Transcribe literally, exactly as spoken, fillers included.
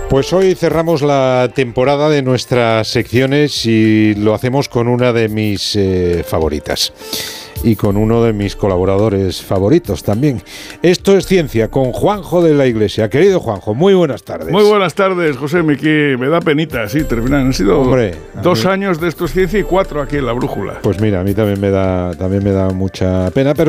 Pues hoy cerramos la temporada de nuestras secciones y lo hacemos con una de mis eh, favoritas y con uno de mis colaboradores favoritos también. Esto es Ciencia con Juanjo de la Iglesia. Querido Juanjo, muy buenas tardes. Muy buenas tardes, José Miki. Me da penita, sí, terminan. Han sido Hombre, dos mí... años de Esto es Ciencia y cuatro aquí en La Brújula. Pues mira, a mí también me da, también me da mucha pena, pero